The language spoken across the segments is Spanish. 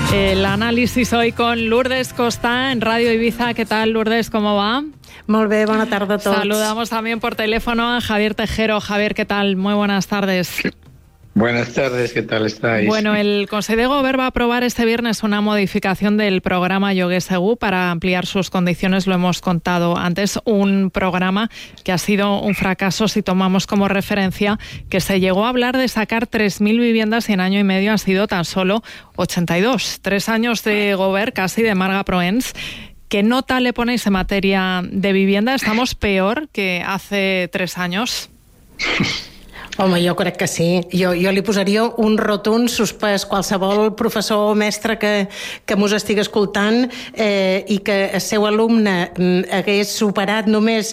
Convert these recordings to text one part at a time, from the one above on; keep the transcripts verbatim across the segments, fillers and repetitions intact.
El análisis hoy con Lourdes Costa en Radio Ibiza. ¿Qué tal, Lourdes? ¿Cómo va? Molt bé, bona tarda a tots. Saludamos también por teléfono a Javier Tejero. Javier, ¿qué tal? Muy buenas tardes. Buenas tardes, ¿qué tal estáis? Bueno, el Consejo de Gobierno va a aprobar este viernes una modificación del programa Lloguer Segur para ampliar sus condiciones. Lo hemos contado antes, un programa que ha sido un fracaso si tomamos como referencia que se llegó a hablar de sacar tres mil viviendas y en año y medio han sido tan solo ochenta y dos. Tres años de Gobierno casi de Marga Proens. ¿Qué nota le ponéis en materia de vivienda? ¿Estamos peor que hace tres años? Home, jo crec que sí. Jo, jo li posaria un rotund suspès. Qualsevol professor o mestre que, que mos estigui escoltant eh, i que el seu alumne hagués superat només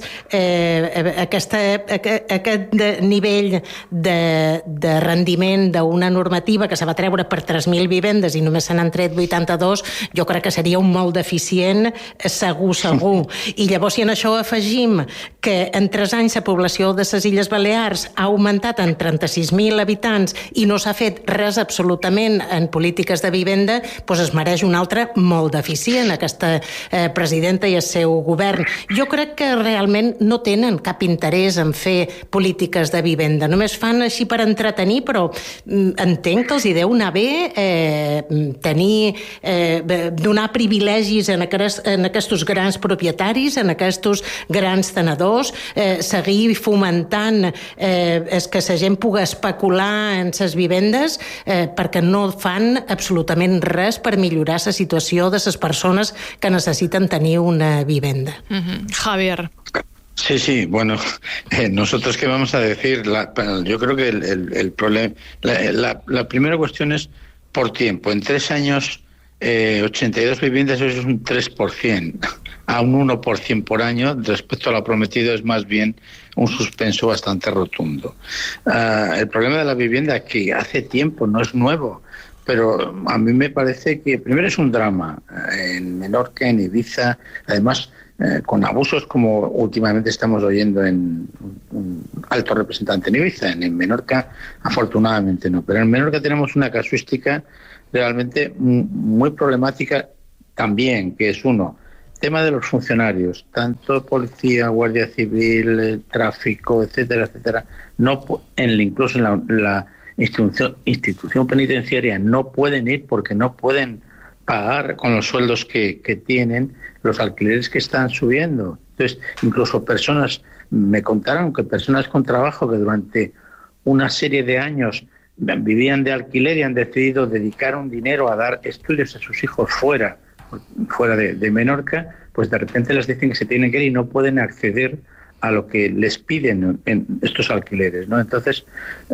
eh, aquesta, aquest nivell de, de rendiment d'una normativa que se va treure per tres mil vivendes i només se n'han tret vuitanta-dos, jo crec que seria un molt deficient, segur, segur. I llavors, si en això afegim que en tres anys la població de les Illes Balears ha augmentat en trenta-sis mil habitants i no s'ha fet res absolutament en polítiques de vivenda, doncs es mereix un altre molt deficient, aquesta eh, presidenta i el seu govern. Jo crec que realment no tenen cap interès en fer polítiques de vivenda. Només fan així per entretenir, però entenc que els hi deu anar bé eh, tenir, eh, donar privilegis en, aquest, en aquests grans propietaris, en aquests grans tenedors, eh, seguir fomentant eh, és que la gent pugui especular en les vivendes eh, perquè no fan absolutament res per millorar la situació de les persones que necessiten tenir una vivenda. Uh-huh. Javier. Sí, sí, bueno, eh, nosotros qué vamos a decir, la, yo creo que el, el, el problema, la, la, la primera cuestión es por tiempo. En tres años, eh, ochenta y dos viviendas, eso es un tres por ciento. A un uno por ciento por año, respecto a lo prometido es más bien un suspenso bastante rotundo. Uh, el problema de la vivienda, que hace tiempo, no es nuevo, pero a mí me parece que primero es un drama en Menorca, en Ibiza, además eh, con abusos como últimamente estamos oyendo en un alto representante en Ibiza. En, en Menorca afortunadamente no, pero en Menorca tenemos una casuística realmente muy problemática también, que es uno, tema de los funcionarios, tanto policía, guardia civil, tráfico, etcétera, etcétera, no en, incluso en la, la institución, institución penitenciaria no pueden ir porque no pueden pagar con los sueldos que, que tienen los alquileres que están subiendo. Entonces, incluso personas, me contaron que personas con trabajo que durante una serie de años vivían de alquiler y han decidido dedicar un dinero a dar estudios a sus hijos fuera, fuera de, de Menorca, pues de repente les dicen que se tienen que ir y no pueden acceder a lo que les piden en estos alquileres, ¿no? Entonces,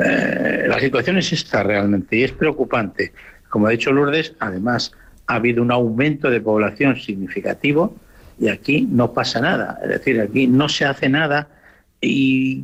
eh, la situación es esta realmente y es preocupante. Como ha dicho Lourdes, además ha habido un aumento de población significativo y aquí no pasa nada. Es decir, aquí no se hace nada y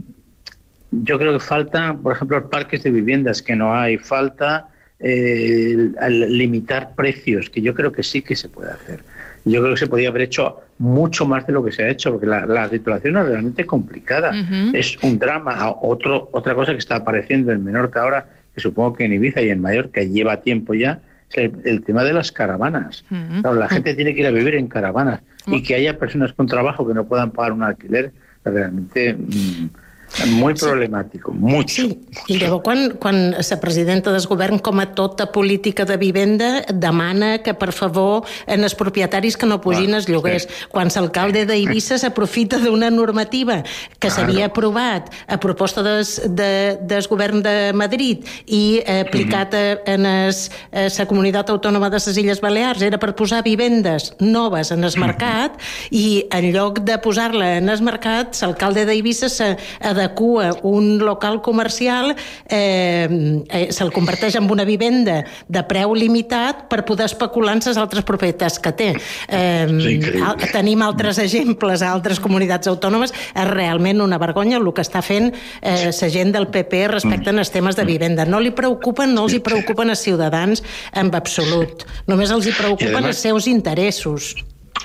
yo creo que falta, por ejemplo, parques de viviendas que no hay, falta Eh, al limitar precios, que yo creo que sí que se puede hacer. Yo creo que se podía haber hecho mucho más de lo que se ha hecho, porque la, la situación es realmente complicada. Uh-huh. Es un drama. Otro, otra cosa que está apareciendo en Menorca ahora, que supongo que en Ibiza y en Mallorca lleva tiempo ya, es el, el tema de las caravanas. Uh-huh. Claro, la gente tiene que ir a vivir en caravanas uh-huh. y que haya personas con trabajo que no puedan pagar un alquiler, realmente... Mmm, molt problemàtic, molt. Sí, i llavors quan, quan la presidenta del govern, com a tota política de vivenda, demana que per favor en els propietaris que no pugin els lloguers, sí. Quan l'alcalde d'Eivissa s'aprofita d'una normativa que s'havia aprovat a proposta des, de, del govern de Madrid i aplicat mm-hmm. en es, la comunitat autònoma de les Illes Balears, era per posar vivendes noves en el mercat mm-hmm. i en lloc de posar-la en el mercat, l'alcalde d'Eivissa s'adequa un local comercial, eh, eh, se'l converteix en una vivenda de preu limitat per poder especular en les altres propietats que té. Eh, sí, tenim altres exemples a altres comunitats autònomes. És realment una vergonya el que està fent eh, la gent del P P respecte als temes de vivenda. No li preocupen, no els hi preocupen als ciutadans en absolut. Només els hi preocupen els seus interessos.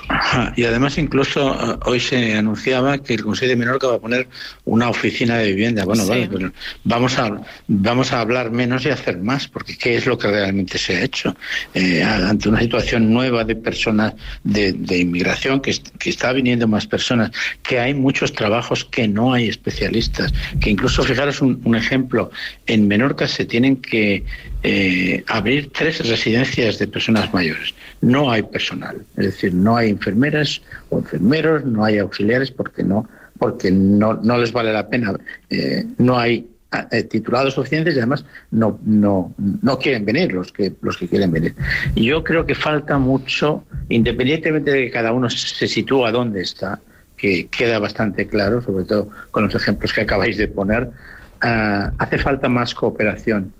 Ajá. Y además incluso uh, hoy se anunciaba que el Consell de Menorca va a poner una oficina de vivienda. Bueno, sí. vale, pero vamos a vamos a hablar menos y hacer más, porque ¿qué es lo que realmente se ha hecho? Eh, ante una situación nueva de personas de, de inmigración, que, que está viniendo más personas, que hay muchos trabajos que no hay especialistas, que incluso, fijaros un, un ejemplo, en Menorca se tienen que eh, abrir tres residencias de personas mayores. No hay personal, es decir, no hay enfermeras o enfermeros, no hay auxiliares porque no porque no, no les vale la pena, eh, no hay eh, titulados suficientes y además no no no quieren venir los que los que quieren venir. Y yo creo que falta mucho, independientemente de que cada uno se sitúa donde está, que queda bastante claro, sobre todo con los ejemplos que acabáis de poner, uh, hace falta más cooperación.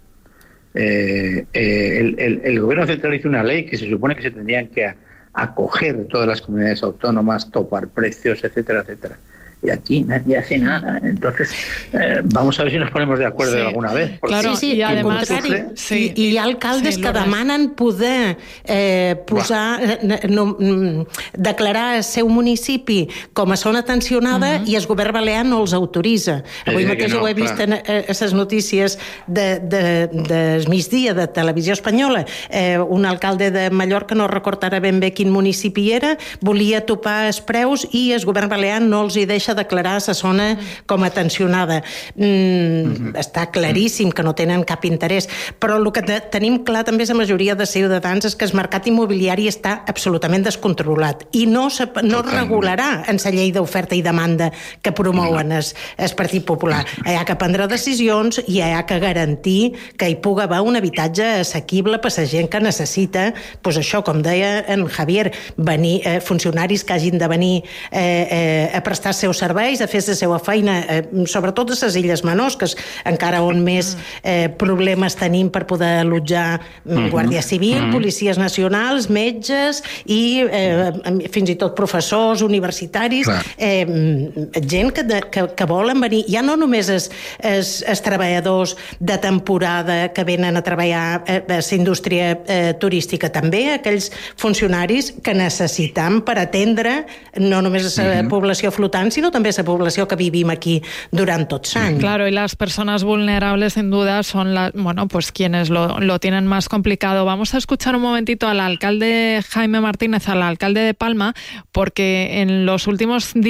Eh, eh, el, el, el gobierno central hizo una ley que se supone que se tendrían que a, acoger todas las comunidades autónomas, topar precios, etcétera, etcétera. Y aquí nadie hace nada. Entonces, eh, vamos a ver si nos ponemos de acuerdo sí. alguna vez. Claro, sí, sí, i además... Sí, i hi ha alcaldes sí, que demanen poder eh, posar, eh, no, declarar el seu municipi com a zona tensionada uh-huh. i el govern balear no els autoritza. Avui mateix no, ho he vist clar. en les notícies de, de, de migdia de Televisió Espanyola. Eh, un alcalde de Mallorca, no recordarà ben bé quin municipi era, volia topar els preus i el govern balear no els hi deixa declarar la zona com a tensionada. Mm, mm-hmm. Està claríssim que no tenen cap interès, però el que te- tenim clar també és la majoria de ciutadans és que el mercat immobiliari està absolutament descontrolat i no, se, no regularà en la llei d'oferta i demanda que promouen el, el Partit Popular. Hi ha que prendre decisions i hi ha que garantir que hi pugui haver un habitatge assequible per a la gent que necessita, doncs això, com deia en Javier, venir, eh, funcionaris que hagin de venir eh, eh, a prestar seus serveis, a fer la seva feina, eh, sobretot a les Illes Menors, que és encara on més eh, problemes tenim per poder allotjar mm-hmm. Guàrdia Civil, mm-hmm. policies nacionals, metges i eh, fins i tot professors universitaris, eh, gent que, de, que, que volen venir. Ja no només els, els, els treballadors de temporada que venen a treballar a la indústria eh, turística, també aquells funcionaris que necessitam per atendre no només a la mm-hmm. població flotant, sino también esa población que vivim aquí durante tots años. Claro, y las personas vulnerables sin duda son las, bueno, pues quienes lo, lo tienen más complicado. Vamos a escuchar un momentito al alcalde Jaime Martínez, al alcalde de Palma, porque en los últimos días